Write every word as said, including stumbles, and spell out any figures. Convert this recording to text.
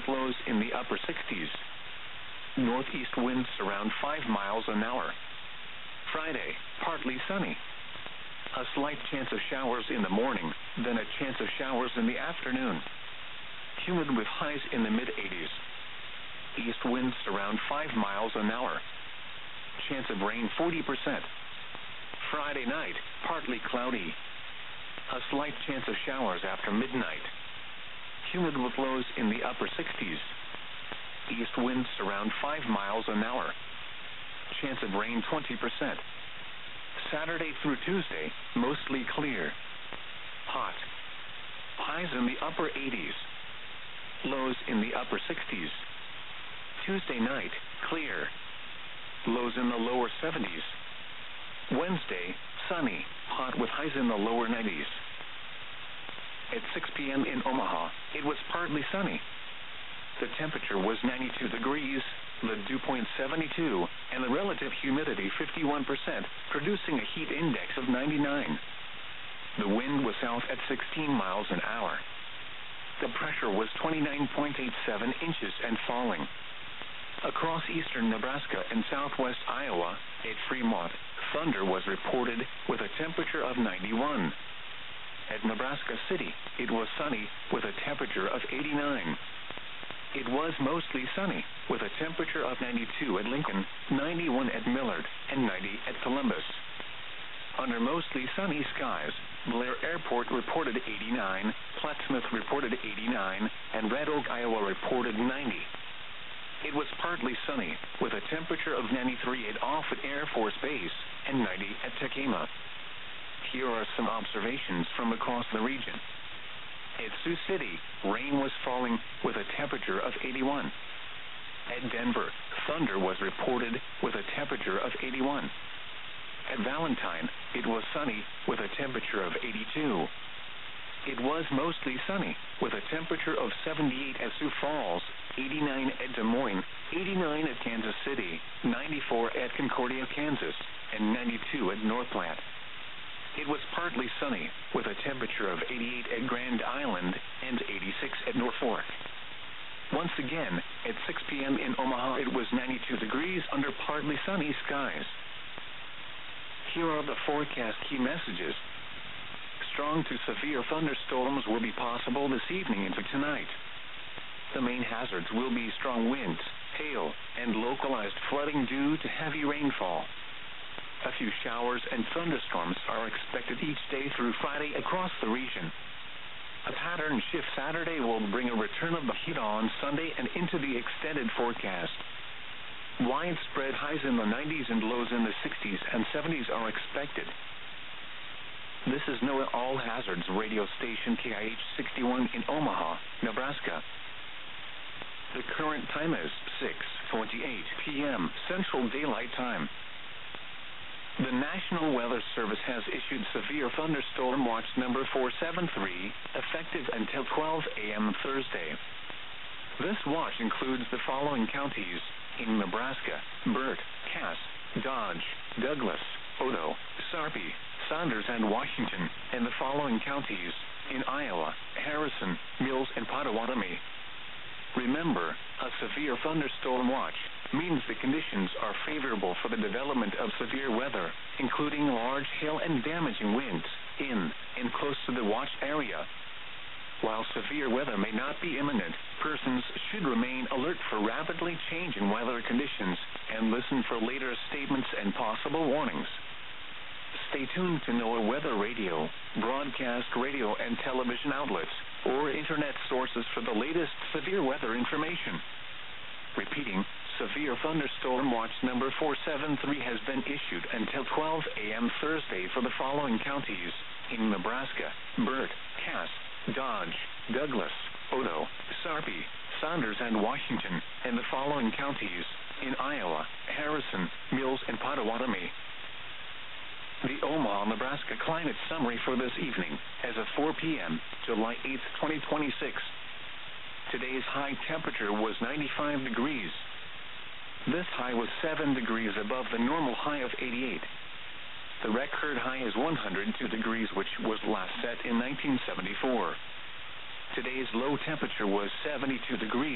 lows in the upper sixties. Northeast winds around five miles an hour. Friday, partly sunny. A slight chance of showers in the morning, then a chance of showers in the afternoon. Humid with highs in the mid-eighties. East winds around five miles an hour. Chance of rain forty percent. Friday night, partly cloudy. A slight chance of showers after midnight. Humid with lows in the upper sixties. East winds around five miles an hour. Chance of rain twenty percent. Saturday through Tuesday, mostly clear. Hot. Highs in the upper eighties. Lows in the upper sixties. Tuesday night, clear. Lows in the lower seventies. Wednesday, sunny, hot with highs in the lower nineties. At six p.m. in Omaha, it was partly sunny. The temperature was ninety-two degrees, the dew point seventy-two, and the relative humidity fifty-one percent, producing a heat index of ninety-nine. The wind was south at sixteen miles an hour. The pressure was twenty-nine point eight seven inches and falling. Across eastern Nebraska and southwest Iowa, at Fremont, thunder was reported with a temperature of ninety-one. At Nebraska City, it was sunny with a temperature of eighty-nine. It was mostly sunny with a temperature of ninety-two at Lincoln, ninety-one at Millard, and ninety at Columbus. Under mostly sunny skies, Blair Airport reported eighty-nine, Plattsmouth reported eighty-nine, and Red Oak, Iowa reported ninety. It was partly sunny, with a temperature of ninety-three at Offutt Air Force Base and ninety at Tekema. Here are some observations from across the region. At Sioux City, rain was falling with a temperature of eighty-one. At Denver, thunder was reported with a temperature of eighty-one. At Valentine, it was sunny with a temperature of eighty-two. It was mostly sunny with a temperature of seventy-eight at Sioux Falls, eighty-nine at Des Moines, eighty-nine at Kansas City, ninety-four at Concordia, Kansas, and ninety-two at North Platte. It was partly sunny with a temperature of eighty-eight at Grand Island and eighty-six at Norfolk. Once again, at six p.m. in Omaha, it was ninety-two degrees under partly sunny skies. Here are the forecast key messages. Strong to severe thunderstorms will be possible this evening into tonight. The main hazards will be strong winds, hail, and localized flooding due to heavy rainfall. A few showers and thunderstorms are expected each day through Friday across the region. A pattern shift Saturday will bring a return of the heat on Sunday and into the extended forecast. Widespread highs in the nineties and lows in the sixties and seventies are expected. This is NOAA All Hazards radio station K I H sixty-one in Omaha, Nebraska. The current time is six twenty-eight p.m. Central Daylight Time. The National Weather Service has issued severe thunderstorm watch number four seven three, effective until twelve a.m. Thursday. This watch includes the following counties in Nebraska: Burt, Cass, Dodge, Douglas, Odo, Sarpy, Saunders, and Washington, and the following counties in Iowa: Harrison, Mills, and Pottawatomie. Remember, a severe thunderstorm watch means the conditions are favorable for the development of severe weather, including large hail and damaging winds, in and close to the watch area. While severe weather may not be imminent, persons should remain alert for rapidly changing weather conditions and listen for later statements and possible warnings. Stay tuned to NOAA Weather Radio, broadcast radio and television outlets, or internet sources for the latest severe weather information. Repeating, severe thunderstorm watch number four seven three has been issued until twelve a.m. Thursday for the following counties in Nebraska: Burt, Cass, Dodge, Douglas, Odo, Sarpy, Saunders, and Washington, and the following counties in Iowa: Harrison, Mills, and Pottawatomie. The Omaha, Nebraska climate summary for this evening, as of four p.m., July eighth, twenty twenty-six. Today's high temperature was ninety-five degrees. This high was seven degrees above the normal high of eighty-eight. The record high is one hundred two degrees, which was last set in nineteen seventy-four. Today's low temperature was seventy-two degrees.